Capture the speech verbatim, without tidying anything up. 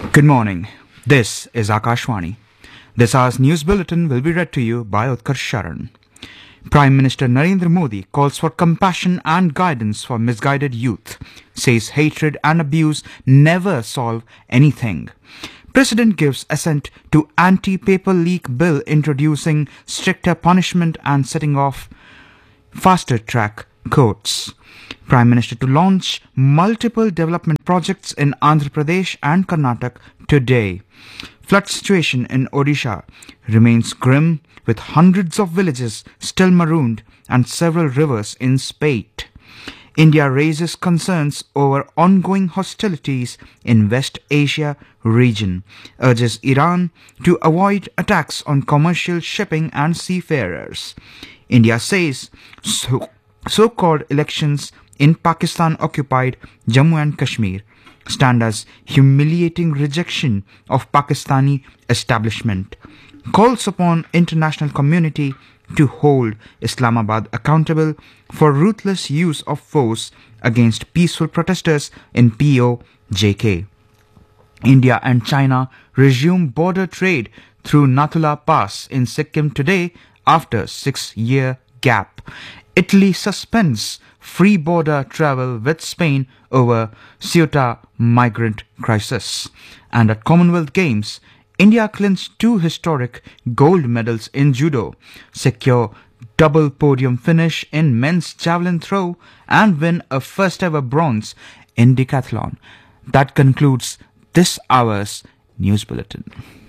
Good morning. This is Akashwani. This hour's news bulletin will be read to you by Utkarsh Sharan. Prime Minister Narendra Modi calls for compassion and guidance for misguided youth, says hatred and abuse never solve anything. President gives assent to anti-paper leak bill introducing stricter punishment and setting off faster track courts. Prime Minister to launch multiple development projects in Andhra Pradesh and Karnataka today. Flood situation in Odisha remains grim with hundreds of villages still marooned and several rivers in spate. India raises concerns over ongoing hostilities in West Asia region, urges Iran to avoid attacks on commercial shipping and seafarers. India says so, so-called elections in Pakistan-occupied Jammu and Kashmir stand as humiliating rejection of Pakistani establishment, calls upon international community to hold Islamabad accountable for ruthless use of force against peaceful protesters in P O J K. India and China resume border trade through Nathula Pass in Sikkim today after six-year gap. Italy suspends free border travel with Spain over Ceuta migrant crisis. And at Commonwealth Games, India clinched two historic gold medals in judo, secure double podium finish in men's javelin throw, and win a first ever bronze in decathlon. That concludes this hour's news bulletin.